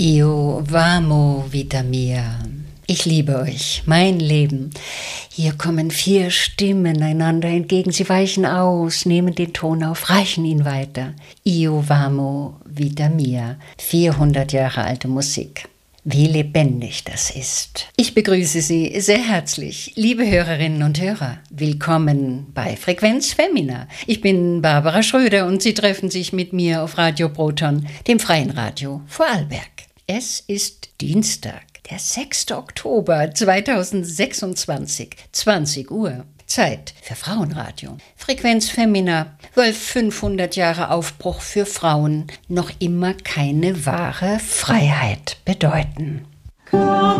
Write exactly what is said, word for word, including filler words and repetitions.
Io vamo vita mia. Ich liebe euch, mein Leben. Hier kommen vier Stimmen einander entgegen. Sie weichen aus, nehmen den Ton auf, reichen ihn weiter. Io vamo vita mia. vierhundert Jahre alte Musik. Wie lebendig das ist. Ich begrüße Sie sehr herzlich, liebe Hörerinnen und Hörer. Willkommen bei Frequenz Femina. Ich bin Barbara Schröder und Sie treffen sich mit mir auf Radio Proton, dem freien Radio Vorarlberg. Es ist Dienstag, der sechster Oktober zweitausendsechsundzwanzig, zwanzig Uhr. Zeit für Frauenradio. Frequenz Femina, weil fünfhundert Jahre Aufbruch für Frauen noch immer keine wahre Freiheit bedeuten.